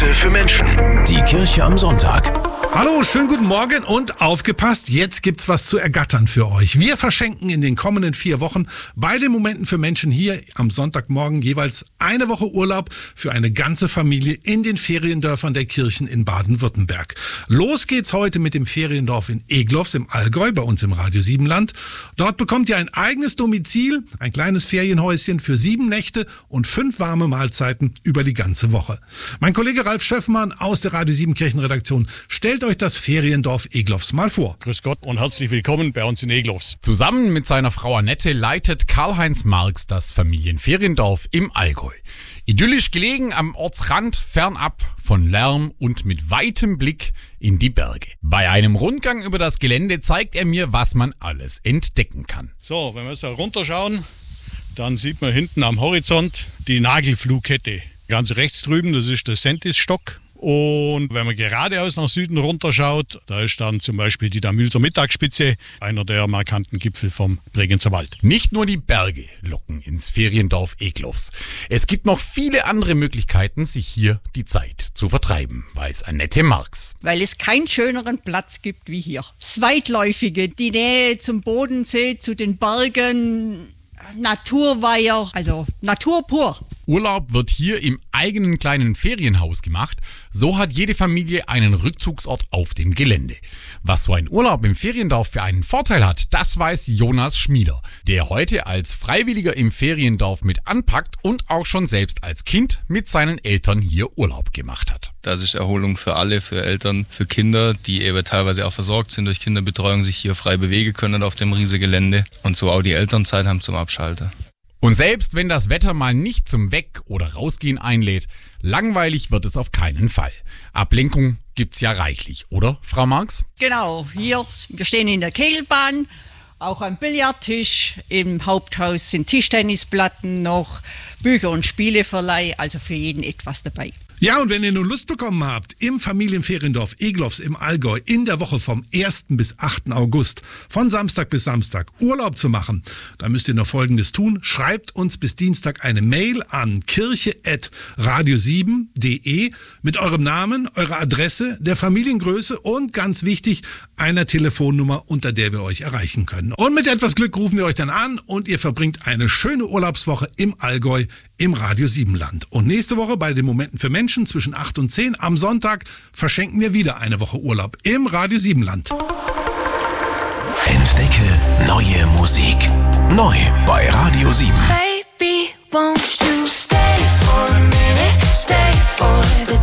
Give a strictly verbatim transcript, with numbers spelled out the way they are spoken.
Momente für Menschen. Die Kirche am Sonntag. Hallo, schönen guten Morgen und aufgepasst, jetzt gibt's was zu ergattern für euch. Wir verschenken in den kommenden vier Wochen bei den Momenten für Menschen hier am Sonntagmorgen jeweils eine Woche Urlaub für eine ganze Familie in den Feriendörfern der Kirchen in Baden-Württemberg. Los geht's heute mit dem Feriendorf in Egloffs im Allgäu, bei uns im Radio sieben Land. Dort bekommt ihr ein eigenes Domizil, ein kleines Ferienhäuschen für sieben Nächte und fünf warme Mahlzeiten über die ganze Woche. Mein Kollege Ralf Schöffmann aus der Radio sieben Kirchenredaktion stellt euch das Feriendorf Egloffs mal vor. Grüß Gott und herzlich willkommen bei uns in Egloffs. Zusammen mit seiner Frau Annette leitet Karl-Heinz Marx das Familienferiendorf im Allgäu. Idyllisch gelegen am Ortsrand, fernab von Lärm und mit weitem Blick in die Berge. Bei einem Rundgang über das Gelände zeigt er mir, was man alles entdecken kann. So, wenn wir so runterschauen, dann sieht man hinten am Horizont die Nagelflughette. Ganz rechts drüben, das ist der Sentisstock. Und wenn man geradeaus nach Süden runterschaut, da ist dann zum Beispiel die Damülser Mittagsspitze, einer der markanten Gipfel vom Bregenzer Wald. Nicht nur die Berge locken ins Feriendorf Egloffs. Es gibt noch viele andere Möglichkeiten, sich hier die Zeit zu vertreiben, weiß Annette Marx. Weil es keinen schöneren Platz gibt wie hier. Das Weitläufige, die Nähe zum Bodensee, zu den Bergen, Naturweiher, also Natur pur. Urlaub wird hier im eigenen kleinen Ferienhaus gemacht. So hat jede Familie einen Rückzugsort auf dem Gelände. Was so ein Urlaub im Feriendorf für einen Vorteil hat, das weiß Jonas Schmieder, der heute als Freiwilliger im Feriendorf mit anpackt und auch schon selbst als Kind mit seinen Eltern hier Urlaub gemacht hat. Das ist Erholung für alle, für Eltern, für Kinder, die eben teilweise auch versorgt sind durch Kinderbetreuung, sich hier frei bewegen können auf dem riesigen Gelände und so auch die Elternzeit haben zum Abschalten. Und selbst wenn das Wetter mal nicht zum Weg- oder Rausgehen einlädt, langweilig wird es auf keinen Fall. Ablenkung gibt's ja reichlich, oder, Frau Marx? Genau, hier, wir stehen in der Kegelbahn, auch am Billardtisch, im Haupthaus sind Tischtennisplatten noch, Bücher- und Spieleverleih, also für jeden etwas dabei. Ja, und wenn ihr nun Lust bekommen habt, im Familienferiendorf Egloffs im Allgäu in der Woche vom ersten bis achten August, von Samstag bis Samstag, Urlaub zu machen, dann müsst ihr nur Folgendes tun. Schreibt uns bis Dienstag eine Mail an kirche at radio sieben punkt de mit eurem Namen, eurer Adresse, der Familiengröße und ganz wichtig, einer Telefonnummer, unter der wir euch erreichen können. Und mit etwas Glück rufen wir euch dann an und ihr verbringt eine schöne Urlaubswoche im Allgäu im Radio sieben Land. Und nächste Woche bei den Momenten für Menschen zwischen acht und zehn am Sonntag verschenken wir wieder eine Woche Urlaub im Radio sieben Land. Entdecke neue Musik. Neu bei Radio sieben. Baby, won't you stay for a minute? Stay for the